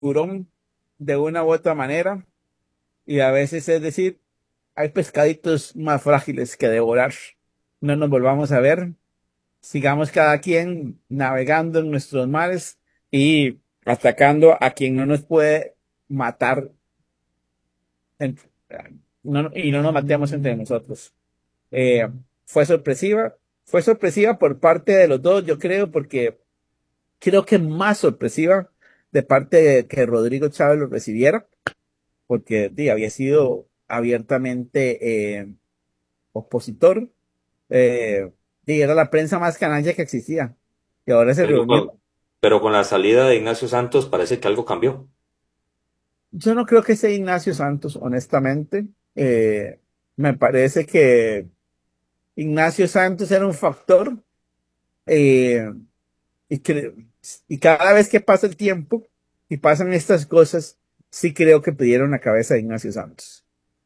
tiburón de una u otra manera y a veces es decir, hay pescaditos más frágiles que devorar. No nos volvamos a ver, sigamos cada quien navegando en nuestros mares y atacando a quien no nos puede matar en- y no nos matemos entre nosotros. Eh, fue sorpresiva, fue sorpresiva por parte de los dos, yo creo, porque creo que más sorpresiva de parte de que Rodrigo Chávez lo recibiera, porque había sido abiertamente opositor, era la prensa más canalla que existía, y ahora se Pero reunió. con, pero con la salida de Ignacio Santos parece que algo cambió. Yo no creo que sea Ignacio Santos, honestamente. Me parece que Ignacio Santos era un factor eh, y, y cada vez que pasa el tiempo y pasan estas cosas, sí creo que pidieron la cabeza de Ignacio Santos.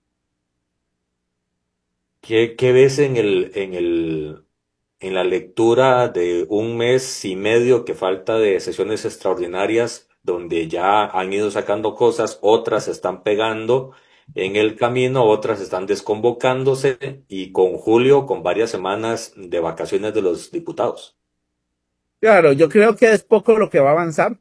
¿Qué ves en la lectura de un mes y medio que falta de sesiones extraordinarias, donde ya han ido sacando cosas, otras se están pegando en el camino, otras están desconvocándose y con julio, con varias semanas de vacaciones de los diputados? Claro, yo creo que es poco lo que va a avanzar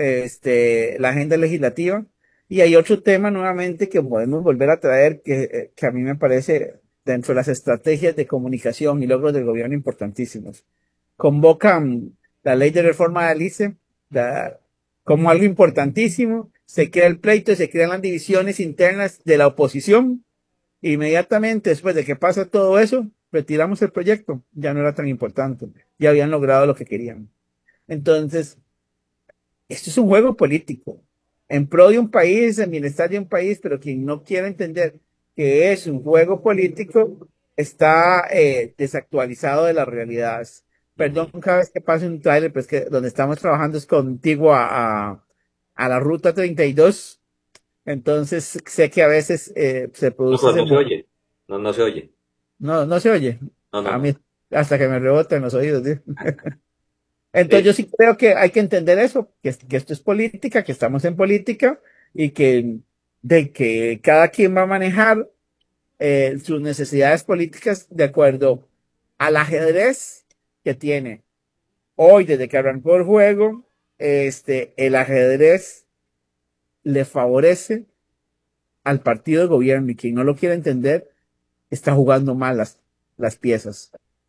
la agenda legislativa. Y hay otro tema nuevamente que podemos volver a traer que a mí me parece dentro de las estrategias de comunicación y logros del gobierno importantísimos. Convocan la ley de reforma del ICE como algo importantísimo. Se crea el pleito, se crean las divisiones internas de la oposición. Inmediatamente después de que pasa todo eso, retiramos el proyecto. Ya no era tan importante. Ya habían logrado lo que querían. Entonces, esto es un juego político en pro de un país, en bienestar de un país, pero quien no quiere entender que es un juego político está desactualizado de las realidades. Perdón Ujú. cada vez que pase un tráiler, pero es que donde estamos trabajando es contiguo a la ruta 32, entonces sé que a veces se No, produce pero ese no se movimiento. oye. No, no se oye. No, no se oye. No, no, A mí no. hasta que me reboten los oídos. ¿Sí? Entonces yo Eh, sí creo que hay que entender eso, que esto es política, que estamos en política y que de que cada quien va a manejar sus necesidades políticas de acuerdo al ajedrez que tiene. Hoy, desde que arrancó el juego, el ajedrez le favorece al partido de gobierno y quien no lo quiere entender está jugando mal las piezas.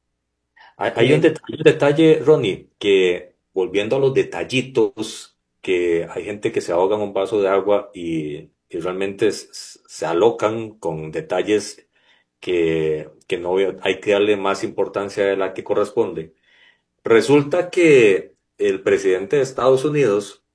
hay Eh, hay un detalle, Ronnie, que volviendo a los detallitos, que hay gente que se ahoga en un vaso de agua y realmente se alocan con detalles que no hay que darle más importancia de la que corresponde. Resulta que el presidente de Estados Unidos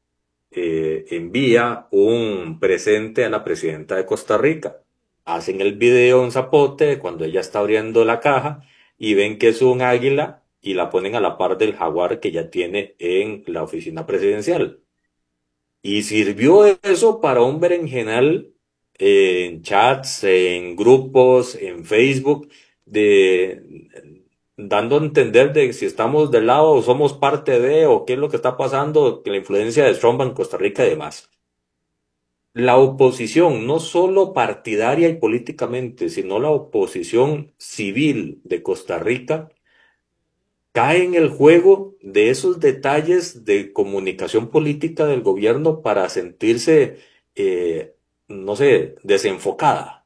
envía un presente a la presidenta de Costa Rica. Hacen el video en zapote cuando ella está abriendo la caja y ven que es un águila y la ponen a la par del jaguar que ya tiene en la oficina presidencial. Y sirvió eso para un berenjenal en chats, en grupos, en Facebook, de dando a entender de si estamos del lado o somos parte de, o qué es lo que está pasando, que la influencia de Trump en Costa Rica y demás. La oposición, no solo partidaria y políticamente, sino la oposición civil de Costa Rica, cae en el juego de esos detalles de comunicación política del gobierno para sentirse, eh, no sé, desenfocada.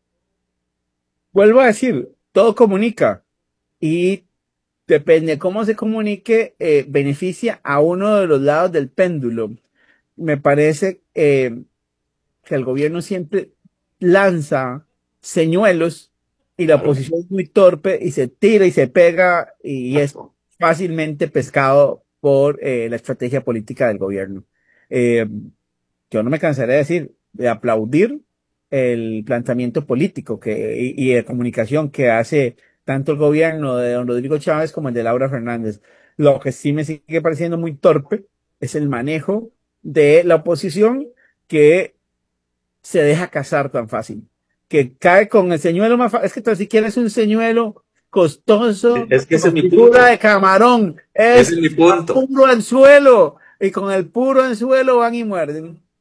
vuelvo a decir, todo comunica y depende de cómo se comunique, beneficia a uno de los lados del péndulo. Me parece que el gobierno siempre lanza señuelos y la Claro, oposición es muy torpe y se tira y se pega y es exacto. fácilmente pescado por la estrategia política del gobierno. Eh, yo no me cansaré de decir, de aplaudir el planteamiento político y de comunicación que hace tanto el gobierno de don Rodrigo Chávez como el de Laura Fernández. Lo que sí me sigue pareciendo muy torpe es el manejo de la oposición que se deja cazar tan fácil, que cae con el señuelo más fácil. Es que tan siquiera es un señuelo costoso, Es que ese es con mi figura punto. de camarón, Ese es es mi a punto. puro anzuelo, y con el puro anzuelo van y muerden.